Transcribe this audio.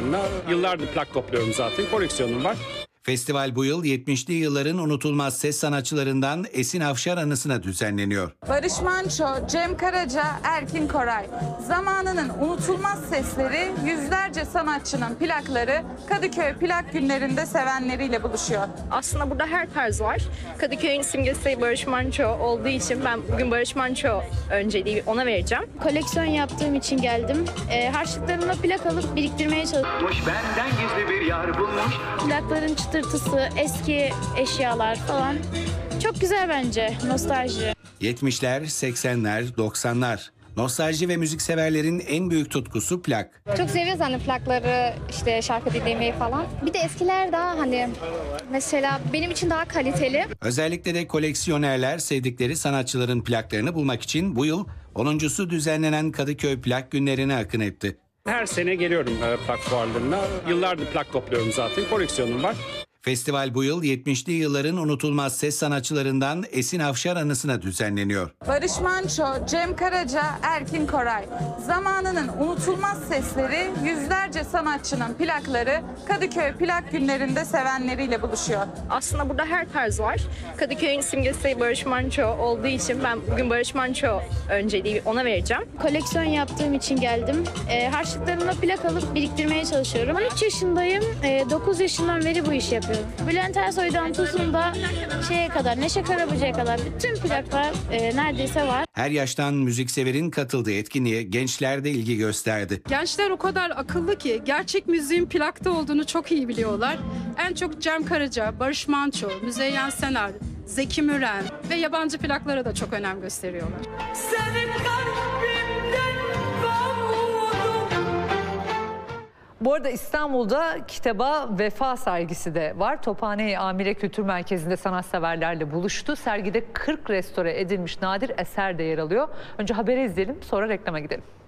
fuarlarına. Yıllardır plak topluyorum zaten. Koleksiyonum var. Festival bu yıl 70'li yılların unutulmaz ses sanatçılarından Esin Afşar anısına düzenleniyor. Barış Manço, Cem Karaca, Erkin Koray. Zamanının unutulmaz sesleri, yüzlerce sanatçının plakları Kadıköy Plak Günlerinde sevenleriyle buluşuyor. Aslında burada her tarz var. Kadıköy'ün simgesi Barış Manço olduğu için ben bugün Barış Manço önceliği ona vereceğim. Koleksiyon yaptığım için geldim. Harçlıklarımla plak alıp biriktirmeye çalışıyorum. Benden gizli bir yar bulmuş. Plakların çıtırtısı, eski eşyalar falan. Çok güzel bence, nostalji. 70'ler, 80'ler, 90'lar. Nostalji ve müzikseverlerin en büyük tutkusu plak. Çok seviyoruz hani plakları, işte şarkı dinlemeyi falan. Bir de eskiler daha hani mesela benim için daha kaliteli. Özellikle de koleksiyonerler sevdikleri sanatçıların plaklarını bulmak için bu yıl 10.sü düzenlenen Kadıköy Plak Günlerine akın etti. Her sene geliyorum plak fuarlarına. Yıllardır plak topluyorum zaten. Koleksiyonum var. Festival bu yıl 70'li yılların unutulmaz ses sanatçılarından Esin Afşar anısına düzenleniyor. Barış Manço, Cem Karaca, Erkin Koray. Zamanının unutulmaz sesleri, yüzlerce sanatçının plakları Kadıköy Plak Günlerinde sevenleriyle buluşuyor. Aslında burada her tarz var. Kadıköy'ün simgesi Barış Manço olduğu için ben bugün Barış Manço önceliği ona vereceğim. Koleksiyon yaptığım için geldim. Harçlıklarımla plak alıp biriktirmeye çalışıyorum. 13 yaşındayım, 9 yaşından beri bu işi yapıyorum. Bülent Ersoy'dan tutun da şeye kadar, Neşe Karaböcek'e kadar bütün plaklar neredeyse var. Her yaştan müzikseverin katıldığı etkinliğe gençler de ilgi gösterdi. Gençler o kadar akıllı ki gerçek müziğin plakta olduğunu çok iyi biliyorlar. En çok Cem Karaca, Barış Manço, Müzeyyen Senar, Zeki Müren ve yabancı plaklara da çok önem gösteriyorlar. Senin kalbimden Bu arada İstanbul'da kitaba vefa sergisi de var. Tophane-i Amire Kültür Merkezi'nde sanatseverlerle buluştu. Sergide 40 restore edilmiş nadir eser de yer alıyor. Önce haberi izleyelim, sonra reklama gidelim.